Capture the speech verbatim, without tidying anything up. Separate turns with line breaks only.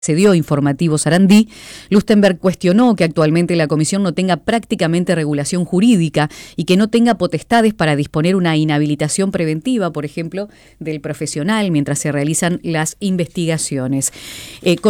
Se dio informativo Sarandí, Lustenberg cuestionó que actualmente la comisión no tenga prácticamente regulación jurídica y que no tenga potestades para disponer una inhabilitación preventiva, por ejemplo, del profesional mientras se realizan las investigaciones. Eh,